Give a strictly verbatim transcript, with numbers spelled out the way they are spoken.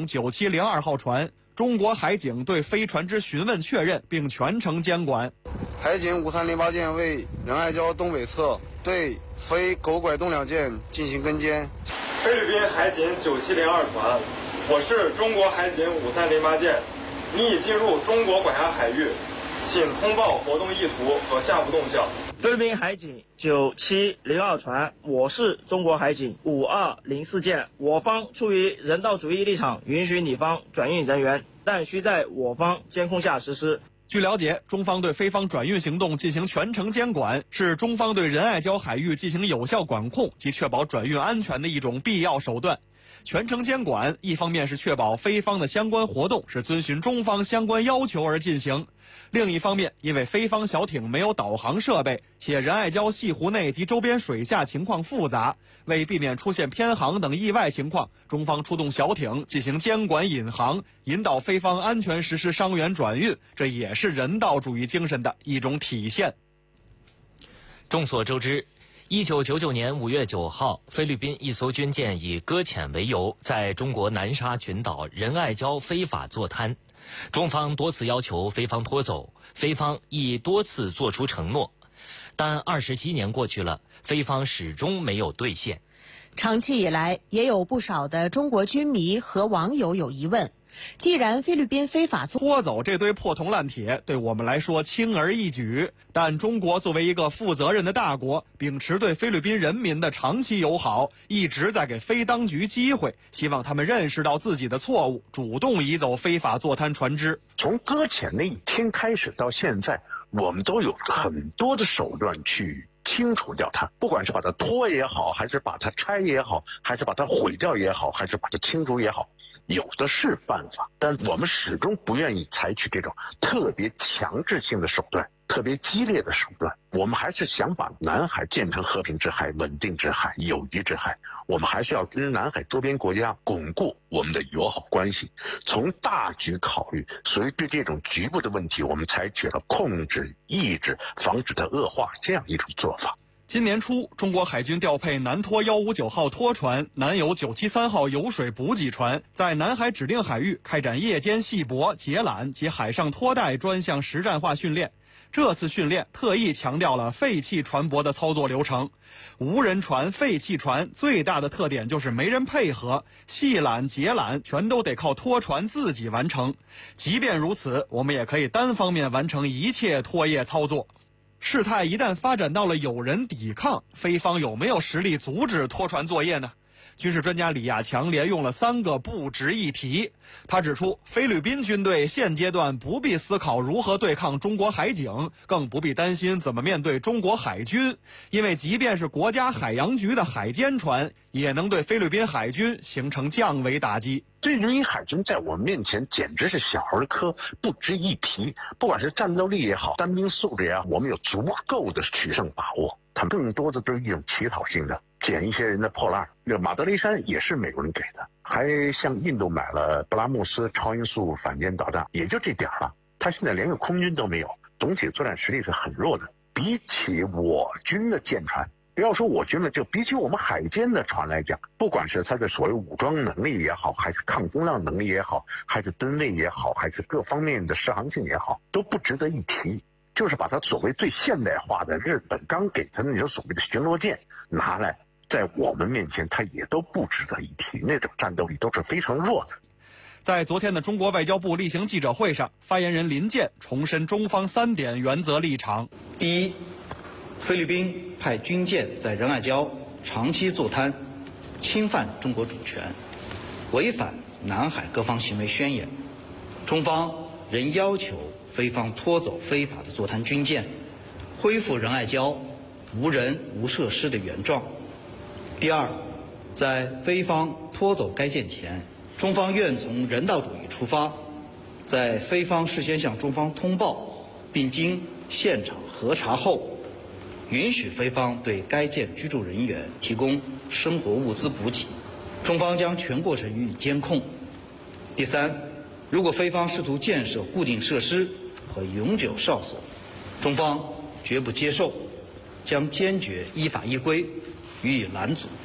警九七零二号船，中国海警对飞船之询问确认，并全程监管。 海警五三零八舰为仁爱礁东北侧对非狗拐动两舰进行跟监。 菲律宾海警九七零二船，我是中国海警五三零八舰，你已进入中国管辖海域，请通报活动意图和下步动向。 菲律宾海警九七零二船，我是中国海警五二零四舰，我方出于人道主义立场，允许你方转运人员，但需在我方监控下实施。 据了解，中方对菲方转运行动进行全程监管，是中方对仁爱礁海域进行有效管控及确保转运安全的一种必要手段。全程监管，一方面是确保菲方的相关活动是遵循中方相关要求而进行，另一方面，因为菲方小艇没有导航设备，且仁爱礁西湖内及周边水下情况复杂，为避免出现偏航等意外情况，中方出动小艇进行监管引航，引导菲方安全实施伤员转运，这也是人道主义精神的一种体现。 众所周知，一九九九年五月九号，菲律宾一艘军舰以搁浅为由，在中国南沙群岛仁爱礁非法坐滩，中方多次要求菲方拖走，菲方亦多次作出承诺，但二十七年过去了，菲方始终没有兑现。 长期以来，也有不少的中国军迷和网友有疑问。既然菲律宾非法拖走这堆破铜烂铁对我们来说轻而易举，但中国作为一个负责任的大国，秉持对菲律宾人民的长期友好，一直在给菲当局机会，希望他们认识到自己的错误，主动移走非法坐滩船只。 从搁浅那一天开始到现在，我们都有很多的手段去清除掉它，不管是把它拖也好，还是把它拆也好，还是把它毁掉也好，还是把它清除也好，有的是办法，但我们始终不愿意采取这种特别强制性的手段，特别激烈的手段。我们还是想把南海建成和平之海、稳定之海、友谊之海，我们还是要跟南海周边国家巩固我们的友好关系。从大局考虑，所以对这种局部的问题，我们采取了控制、抑制、防止它恶化这样一种做法。 今年初，中国海军调配南拖一五九号拖船、南友九七三号油水补给船，在南海指定海域开展夜间系泊、截缆及海上拖带专项实战化训练。这次训练特意强调了废弃船舶的操作流程。无人船、废弃船最大的特点就是没人配合，系缆、截缆全都得靠拖船自己完成。即便如此，我们也可以单方面完成一切拖曳操作。事态一旦发展到了有人抵抗，菲方有没有实力阻止拖船作业呢？军事专家李亚强连用了三个不值一提。他指出，菲律宾军队现阶段不必思考如何对抗中国海警，更不必担心怎么面对中国海军，因为即便是国家海洋局的海监船，也能对菲律宾海军形成降维打击。 菲律宾海军在我们面前简直是小儿科，不值一提。不管是战斗力也好，单兵素质也好，我们有足够的取胜把握。它更多的都是一种乞讨性的，捡一些人的破烂。这个马德雷山也是美国人给的，还向印度买了布拉莫斯超音速反舰导弹，也就这点了。他现在连个空军都没有，总体作战实力是很弱的。比起我军的舰船，不要说我军了，就比起我们海监的船来讲，不管是它的所谓武装能力也好，还是抗风浪能力也好，还是吨位也好，还是各方面的适航性也好，都不值得一提。就是把它所谓最现代化的日本刚给他的那种所谓的巡逻舰拿来，在我们面前它也都不值得一提，那种战斗力都是非常弱的。 在昨天的中国外交部例行记者会上，发言人林健重申中方三点原则立场。 第一，菲律宾派军舰在仁爱礁长期坐滩，侵犯中国主权，违反南海各方行为宣言，中方仍要求菲方拖走非法的坐滩军舰，恢复仁爱礁无人无设施的原状。第二，在菲方拖走该舰前，中方愿从人道主义出发，在菲方事先向中方通报并经现场核查后，允许菲方对该舰居住人员提供生活物资补给，中方将全过程予以监控。第三，如果菲方试图建设固定设施和永久哨所，中方绝不接受，将坚决依法依规予以拦阻。